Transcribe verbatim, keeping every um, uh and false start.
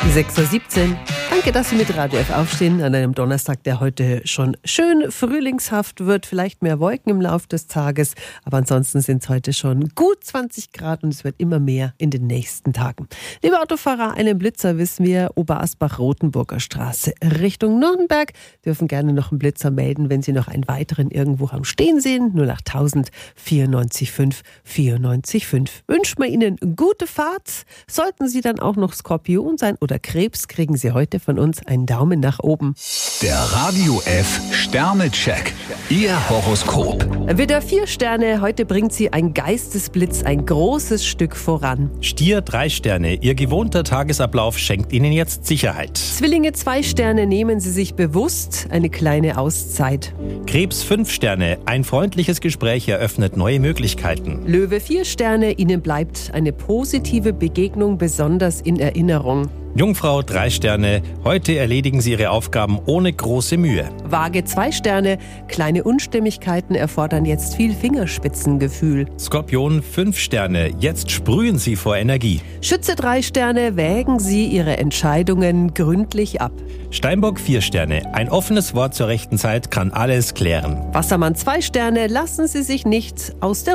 sechs Uhr siebzehn. Danke, dass Sie mit Radio F aufstehen an einem Donnerstag, der heute schon schön frühlingshaft wird. Vielleicht mehr Wolken im Laufe des Tages, aber ansonsten sind es heute schon gut zwanzig Grad und es wird immer mehr in den nächsten Tagen. Liebe Autofahrer, einen Blitzer wissen wir, Oberasbach-Rotenburger Straße Richtung Nürnberg. Dürfen gerne noch einen Blitzer melden, wenn Sie noch einen weiteren irgendwo am Stehen sehen. null acht tausend vierundneunzig fünf vierundneunzig fünf. Wünschen wir Ihnen gute Fahrt. Sollten Sie dann auch noch Skorpion sein oder Krebs, kriegen Sie heute von uns einen Daumen nach oben. Der Radio F Sternecheck. Ihr Horoskop. Widder, vier Sterne. Heute bringt Sie ein Geistesblitz ein großes Stück voran. Stier, drei Sterne. Ihr gewohnter Tagesablauf schenkt Ihnen jetzt Sicherheit. Zwillinge, zwei Sterne. Nehmen Sie sich bewusst eine kleine Auszeit. Krebs, fünf Sterne. Ein freundliches Gespräch eröffnet neue Möglichkeiten. Löwe, vier Sterne. Ihnen bleibt eine positive Begegnung besonders in Erinnerung. Jungfrau, drei Sterne. Heute erledigen Sie Ihre Aufgaben ohne große Mühe. Waage, zwei Sterne. Kleine Unstimmigkeiten erfordern jetzt viel Fingerspitzengefühl. Skorpion, fünf Sterne. Jetzt sprühen Sie vor Energie. Schütze, drei Sterne. Wägen Sie Ihre Entscheidungen gründlich ab. Steinbock, vier Sterne. Ein offenes Wort zur rechten Zeit kann alles klären. Wassermann, zwei Sterne. Lassen Sie sich nicht aus der